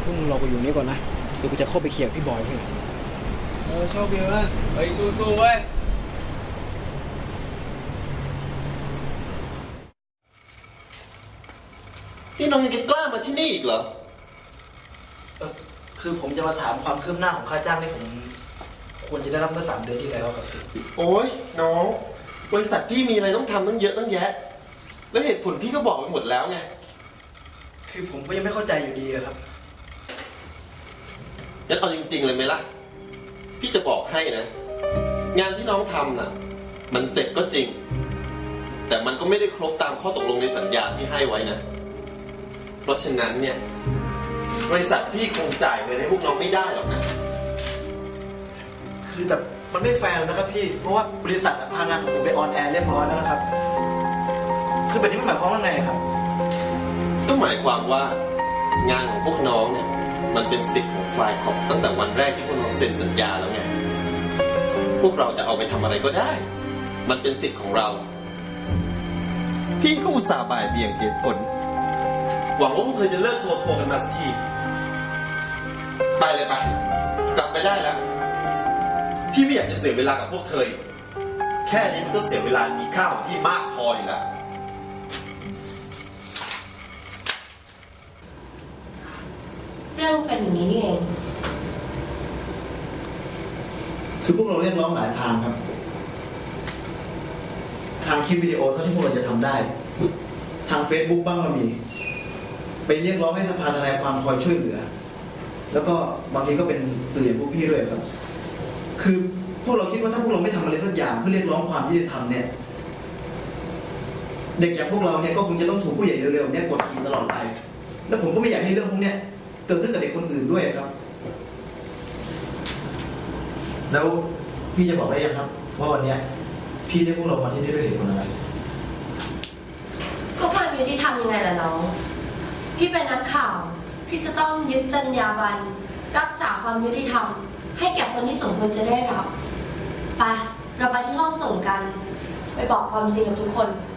พวกมึงรอกูอยู่นี้ก่อนนะเดี๋ยวกูจะเข้าไปเคลียร์พี่บอยให้โชคดีนะเฮ้ยสู้ๆเว้ยพี่น้องยังจะกล้ามาที่นี่อีกเหรอคือผมจะมาถามความคืบหน้าของค่าจ้างที่ผมควรจะได้รับเมื่อ3 เดือนที่แล้วครับโอ้ยน้องบริษัทพี่มีอะไรต้องทำตั้งเยอะตั้งแยะแล้วเหตุผลพี่ก็บอกไปหมดแล้วไงคือผมก็ยังไม่เข้าใจอยู่ดีครับงั้นเอาจริงๆเลยไหมล่ะพี่จะบอกให้นะงานที่น้องทำน่ะมันเสร็จก็จริงแต่มันก็ไม่ได้ครบตามข้อตกลงในสัญญาที่ให้ไว้นะเพราะฉะนั้นเนี่ยบริษัทพี่คงจ่ายเงินให้พวกน้องไม่ได้หรอกนะคือแต่มันไม่แฟร์นะครับพี่เพราะว่าบริษัทพางานของผมไปออนแอร์เรียบร้อยแล้วนะครับคือแบบนี้มันหมายความว่าไงครับก็หมายความว่างานของพวกน้องเนี่ยมันเป็นสิทธิ์ของฟลายคอปตั้งแต่วันแรกที่พวกน้องเซ็นสัญญาแล้วไงพวกเราจะเอาไปทำอะไรก็ได้มันเป็นสิทธิ์ของเราพี่ก็อุตส่าห์บ่ายเบี่ยงเหตุผลหวังว่าพวกเธอจะเลิกโทรกันมาสักทีไปเลยไปกลับไปได้แล้วพี่ไม่อยากจะเสียเวลากับพวกเธอแค่นี้มันก็เสียเวลามีค่าของพี่มากพออยู่แล้วเรื่องเป็นอย่างนี้นี่เองคือพวกเราเรียกร้องหลายทางครับทางคลิปวิดีโอเท่าที่พวกเราจะทำได้ทาง Facebook บ้างก็มีไปเรียกร้องให้สภาทนายความคอยช่วยเหลือแล้วก็บางทีก็เป็นสื่ออย่างพวกพี่ด้วยครับคือพวกเราคิดว่าถ้าพวกเราไม่ทำอะไรสักอย่างเพื่อเรียกร้องความยุติธรรมเนี่ยเด็กอย่างพวกเราเนี่ยก็คงจะต้องถูกผู้ใหญ่เร็วๆเนี่ยกดขี่ตลอดไปแล้วผมก็ไม่อยากให้เรื่องพวกเนี้ยเกิดขึ้นกับเด็กคนอื่นด้วยครับแล้วพี่จะบอกได้ยังครับว่าวันนี้พี่ได้พวกเรามาที่นี่ด้วยเหตุผลอะไรก็ความยุติธรรมยังไงล่ะน้องพี่เป็นนักข่าวพี่จะต้องยึดจรรยาบรรณรักษาความยุติธรรมให้แก่คนที่สมควรจะได้รับไปเราไปที่ห้องส่งกันไปบอกความจริงกับทุกคน